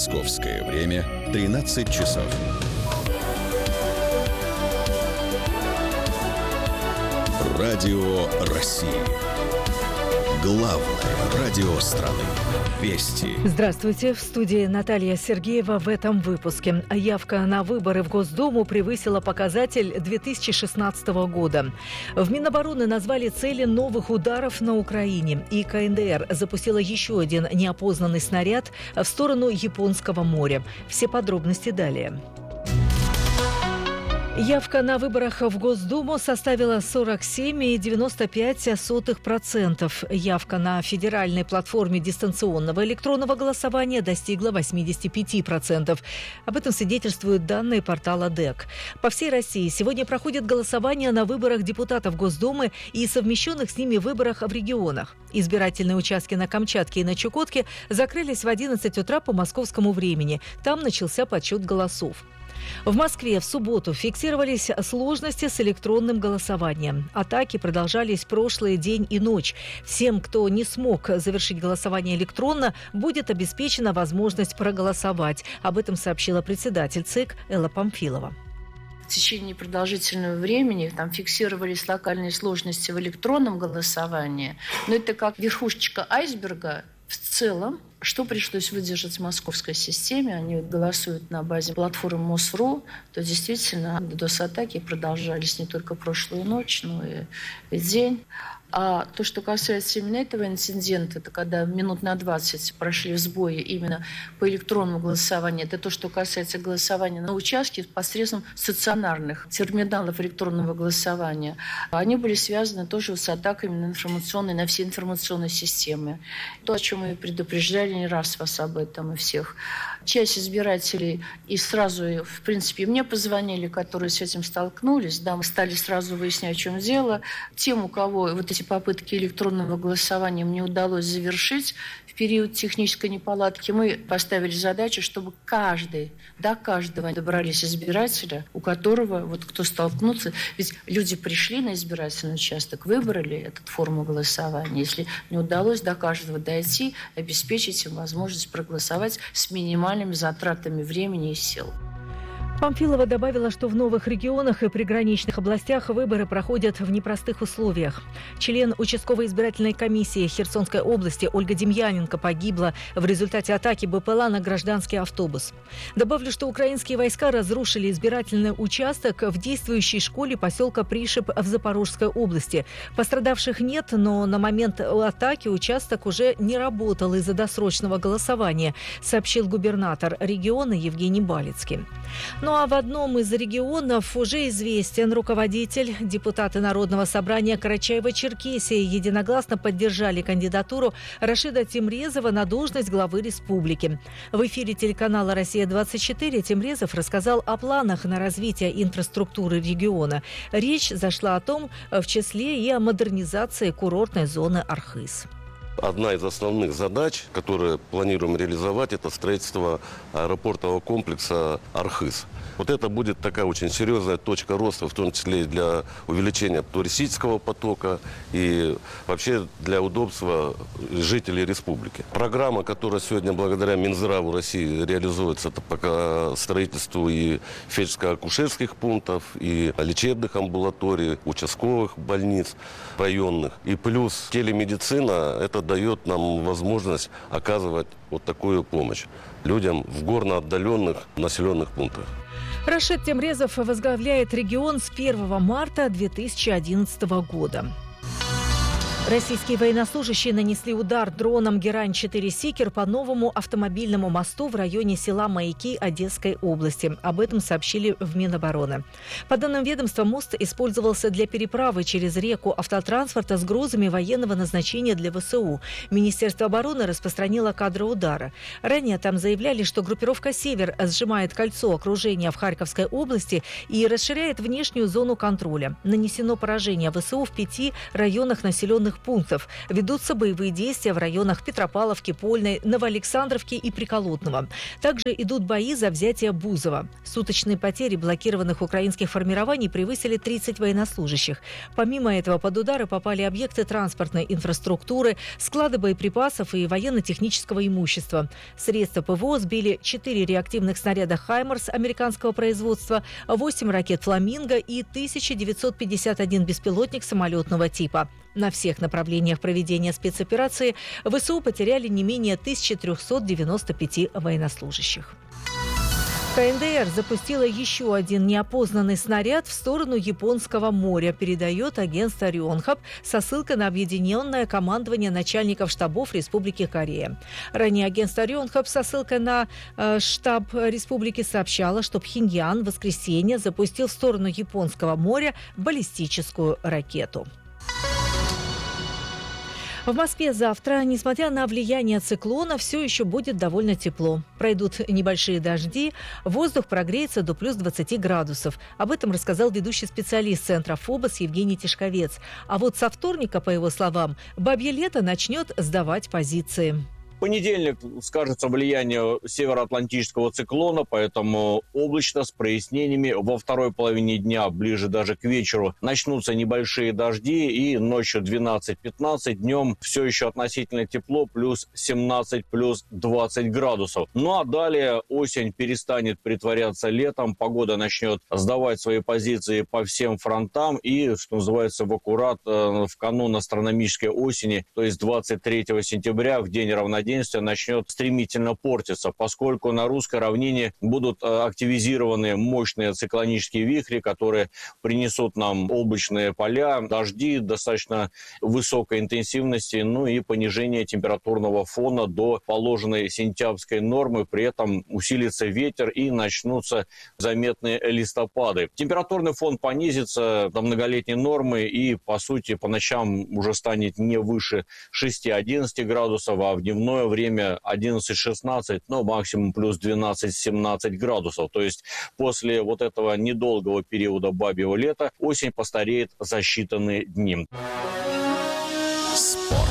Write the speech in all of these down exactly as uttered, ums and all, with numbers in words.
Московское время тринадцать часов. Радио России. Главное радио страны. Вести. Здравствуйте. В студии Наталья Сергеева. В этом выпуске. Явка на выборы в Госдуму превысила показатель две тысячи шестнадцатого года. В Минобороны назвали цели новых ударов на Украине. И ка эн дэ эр запустила еще один неопознанный снаряд в сторону Японского моря. Все подробности далее. Явка на выборах в Госдуму составила сорок семь целых девяносто пять сотых процента. Явка на федеральной платформе дистанционного электронного голосования достигла восемьдесят пять процентов. Об этом свидетельствуют данные портала ДЭК. По всей России сегодня проходит голосование на выборах депутатов Госдумы и совмещенных с ними выборах в регионах. Избирательные участки на Камчатке и на Чукотке закрылись в одиннадцать утра по московскому времени. Там начался подсчет голосов. В Москве в субботу фиксировались сложности с электронным голосованием. Атаки продолжались прошлый день и ночь. Всем, кто не смог завершить голосование электронно, будет обеспечена возможность проголосовать. Об этом сообщила председатель ЦИК Элла Памфилова. В течение продолжительного времени там фиксировались локальные сложности в электронном голосовании. Но это как верхушечка айсберга. В целом, что пришлось выдержать в московской системе, они голосуют на базе платформы МОСРУ, то действительно дос-атаки продолжались не только прошлую ночь, но и день. А то, что касается именно этого инцидента, это когда минут на двадцать прошли сбои именно по электронному голосованию, это то, что касается голосования на участке посредством стационарных терминалов электронного голосования. Они были связаны тоже с атаками на информационные, на все информационные системы. То, о чем мы предупреждали не раз вас об этом и всех. Часть избирателей и сразу, в принципе, мне позвонили, которые с этим столкнулись. Да, мы стали сразу выяснять, в чем дело. Тем, у кого вот эти попытки электронного голосования мне удалось завершить в период технической неполадки, мы поставили задачу, чтобы каждый, до каждого добрались избирателя, у которого, вот кто столкнется, ведь люди пришли на избирательный участок, выбрали эту форму голосования. Если не удалось до каждого дойти, обеспечить им возможность проголосовать с минимальными затратами времени и сил. Памфилова добавила, что в новых регионах и приграничных областях выборы проходят в непростых условиях. Член участковой избирательной комиссии Херсонской области Ольга Демьяненко погибла в результате атаки бэ пэ эл а на гражданский автобус. Добавлю, что украинские войска разрушили избирательный участок в действующей школе поселка Пришип в Запорожской области. Пострадавших нет, но на момент атаки участок уже не работал из-за досрочного голосования, сообщил губернатор региона Евгений Балицкий. Ну а в одном из регионов уже известен руководитель. Депутаты Народного собрания Карачаево-Черкесии единогласно поддержали кандидатуру Рашида Темрезова на должность главы республики. В эфире телеканала «Россия-двадцать четыре» Темрезов рассказал о планах на развитие инфраструктуры региона. Речь зашла о том, в числе и о модернизации курортной зоны Архыз. Одна из основных задач, которые планируем реализовать, это строительство аэропортового комплекса Архыз. Вот это будет такая очень серьезная точка роста, в том числе и для увеличения туристического потока и вообще для удобства жителей республики. Программа, которая сегодня благодаря Минздраву России реализуется, это пока строительству и фельдшерско-акушерских пунктов, и лечебных амбулаторий, участковых больниц районных. И плюс телемедицина, это дает нам возможность оказывать вот такую помощь людям в горно отдаленных населенных пунктах. Рашид Темрезов возглавляет регион с первого марта две тысячи одиннадцатого года. Российские военнослужащие нанесли удар дроном Герань четыре Сикер по новому автомобильному мосту в районе села Маяки Одесской области. Об этом сообщили в Минобороны. По данным ведомства, мост использовался для переправы через реку автотранспорта с грузами военного назначения для вэ эс у. Министерство обороны распространило кадры удара. Ранее там заявляли, что группировка «Север» сжимает кольцо окружения в Харьковской области и расширяет внешнюю зону контроля. Нанесено поражение вэ эс у в пяти районах населенных населенных пунктов. Ведутся боевые действия в районах Петропавловки, Польной, Новоалександровки и Приколотного. Также идут бои за взятие Бузова. Суточные потери блокированных украинских формирований превысили тридцать военнослужащих. Помимо этого, под удары попали объекты транспортной инфраструктуры, склады боеприпасов и военно-технического имущества. Средства ПВО сбили четыре реактивных снаряда «Хаймарс» американского производства, восемь ракет «Фламинго» и тысяча девятьсот пятьдесят один беспилотник самолетного типа. На всех направлениях проведения спецоперации ВСУ потеряли не менее тысяча триста девяносто пять военнослужащих. КНДР запустила еще один неопознанный снаряд в сторону Японского моря, передает агентство Рёнхап со ссылкой на объединенное командование начальников штабов Республики Корея. Ранее агентство Рёнхап со ссылкой на э, штаб республики сообщало, что Пхеньян в воскресенье запустил в сторону Японского моря баллистическую ракету. В Москве завтра, несмотря на влияние циклона, все еще будет довольно тепло. Пройдут небольшие дожди, воздух прогреется до плюс двадцати градусов. Об этом рассказал ведущий специалист Центра ФОБОС Евгений Тишковец. А вот со вторника, по его словам, бабье лето начнет сдавать позиции. В понедельник скажется влияние североатлантического циклона, поэтому облачно с прояснениями. Во второй половине дня, ближе даже к вечеру, начнутся небольшие дожди, и ночью двенадцать-пятнадцать, днем все еще относительно тепло, плюс семнадцать, плюс двадцать градусов. Ну а далее осень перестанет притворяться летом, погода начнет сдавать свои позиции по всем фронтам, и, что называется, в аккурат в канун астрономической осени, то есть двадцать третьего сентября, в день равноденствия, начнет стремительно портиться, поскольку на русской равнине будут активизированы мощные циклонические вихри, которые принесут нам облачные поля, дожди достаточно высокой интенсивности, ну и понижение температурного фона до положенной сентябрьской нормы. При этом усилится ветер и начнутся заметные листопады. Температурный фон понизится до многолетней нормы и, по сути, по ночам уже станет не выше шести-одиннадцати градусов, а в дневное время одиннадцать-шестнадцать, но максимум плюс двенадцать-семнадцать градусов. То есть после вот этого недолгого периода бабьего лета осень постареет за считанные дни. Спорт.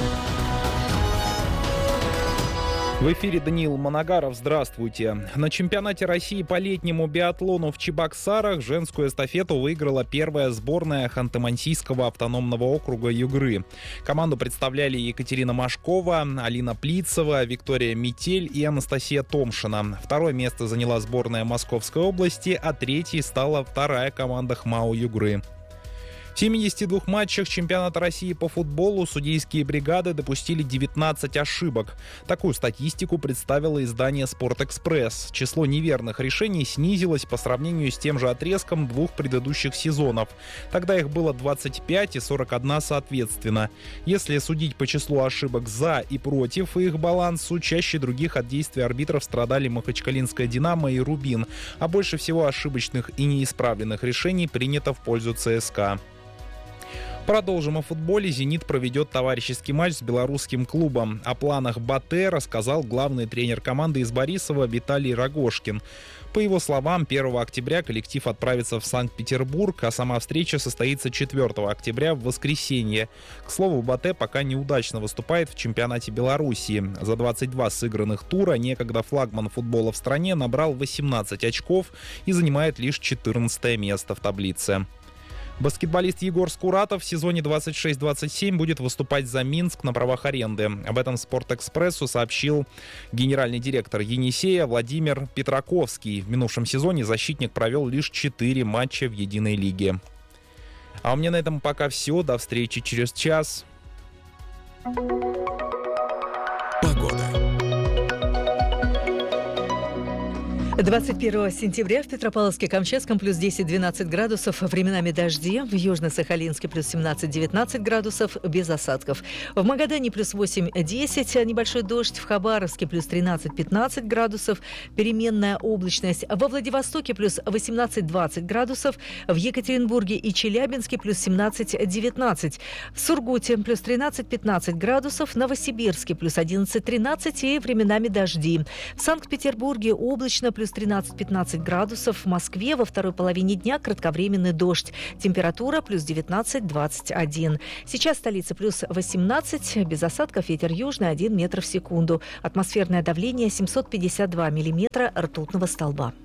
В эфире Даниил Манагаров. Здравствуйте. На чемпионате России по летнему биатлону в Чебоксарах женскую эстафету выиграла первая сборная Ханты-Мансийского автономного округа Югры. Команду представляли Екатерина Машкова, Алина Плицева, Виктория Метель и Анастасия Томшина. Второе место заняла сборная Московской области, а третьей стала вторая команда ХМАО Югры. В семидесяти двух матчах чемпионата России по футболу судейские бригады допустили девятнадцать ошибок. Такую статистику представило издание «Спортэкспресс». Число неверных решений снизилось по сравнению с тем же отрезком двух предыдущих сезонов. Тогда их было двадцать пять и сорок один соответственно. Если судить по числу ошибок «за» и «против» и их балансу, чаще других от действий арбитров страдали Махачкалинская «Динамо» и «Рубин», а больше всего ошибочных и неисправленных решений принято в пользу ЦСКА. Продолжим о футболе. «Зенит» проведет товарищеский матч с белорусским клубом. О планах «Батэ» рассказал главный тренер команды из Борисова Виталий Рогожкин. По его словам, первого октября коллектив отправится в Санкт-Петербург, а сама встреча состоится четвёртого октября в воскресенье. К слову, «Батэ» пока неудачно выступает в чемпионате Белоруссии. За двадцать два сыгранных тура некогда флагман футбола в стране набрал восемнадцать очков и занимает лишь четырнадцатое место в таблице. Баскетболист Егор Скуратов в сезоне двадцать шесть двадцать семь будет выступать за Минск на правах аренды. Об этом «Спортэкспрессу» сообщил генеральный директор «Енисея» Владимир Петраковский. В минувшем сезоне защитник провел лишь четыре матча в единой лиге. А у меня на этом пока все. До встречи через час. Погода. двадцать первого сентября в Петропавловске-Камчатском плюс десять-двенадцать градусов, временами дожди. В Южно-Сахалинске плюс семнадцать-девятнадцать градусов, без осадков. В Магадане плюс восемь-десять, небольшой дождь. В Хабаровске плюс тринадцать-пятнадцать градусов, переменная облачность. Во Владивостоке плюс восемнадцать-двадцать градусов. В Екатеринбурге и Челябинске плюс семнадцать-девятнадцать. В Сургуте плюс тринадцать-пятнадцать градусов. В Новосибирске плюс одиннадцать-тринадцать и временами дожди. В Санкт-Петербурге облачно плюс плюс тринадцать-пятнадцать градусов. В Москве во второй половине дня кратковременный дождь. Температура плюс девятнадцать-двадцать один. Сейчас столица плюс восемнадцать. Без осадков, ветер южный один метр в секунду. Атмосферное давление семьсот пятьдесят два миллиметра ртутного столба.